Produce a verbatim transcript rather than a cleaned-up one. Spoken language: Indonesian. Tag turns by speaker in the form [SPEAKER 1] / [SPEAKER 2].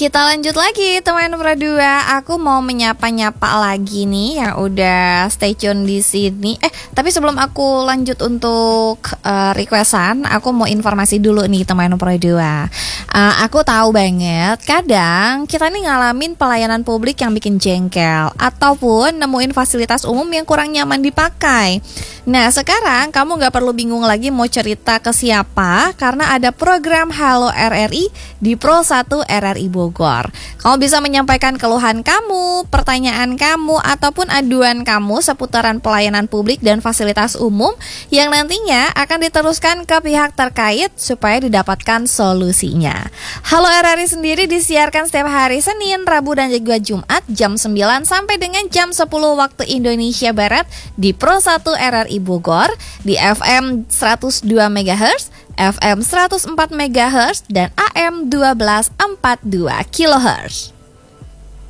[SPEAKER 1] Kita lanjut lagi teman nomor dua. Aku mau menyapa-nyapa lagi nih yang udah stay tune di sini. Eh, tapi sebelum aku lanjut untuk uh, requestan, aku mau informasi dulu nih teman nomor dua. Uh, aku tahu banget kadang kita nih ngalamin pelayanan publik yang bikin jengkel ataupun nemuin fasilitas umum yang kurang nyaman dipakai. Nah, sekarang kamu gak perlu bingung lagi mau cerita ke siapa karena ada program Halo R R I di Pro satu R R I Bogor. Kamu bisa menyampaikan keluhan kamu, pertanyaan kamu, ataupun aduan kamu seputaran pelayanan publik dan fasilitas umum yang nantinya akan diteruskan ke pihak terkait supaya didapatkan solusinya. Halo R R I sendiri disiarkan setiap hari Senin, Rabu, dan juga Jumat jam sembilan sampai dengan jam sepuluh waktu Indonesia Barat di Pro satu R R I Bogor di F M seratus dua megahertz, F M seratus empat megahertz, dan A M satu dua empat dua kilohertz.